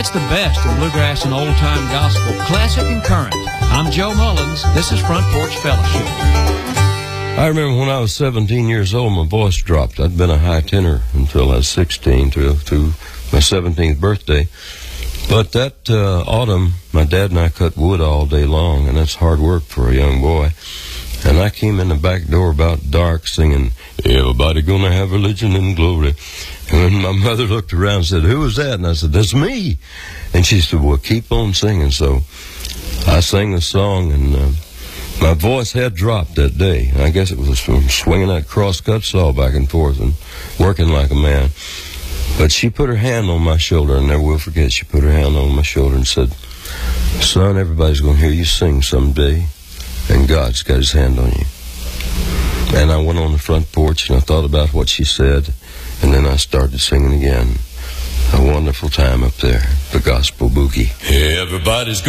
It's the best in bluegrass and old-time gospel, classic and current. I'm Joe Mullins. This is Front Porch Fellowship. I remember when I was 17 years old, my voice dropped. I'd been a high tenor until I was 16, to my 17th birthday. But that autumn, my dad and I cut wood all day long, and that's hard work for a young boy. And I came in the back door about dark singing, "Everybody gonna have religion and glory." And when my mother looked around and said, "Who was that?" And I said, "That's me." And she said, "Well, keep on singing." So I sang the song, and my voice had dropped that day. I guess it was from swinging that crosscut saw back and forth and working like a man. But she put her hand on my shoulder, and I never will forget. She put her hand on my shoulder and said, "Son, everybody's going to hear you sing someday, and God's got his hand on you." And I went on the front porch, and I thought about what she said, and then I started singing again. A wonderful time up there, the gospel boogie. Everybody's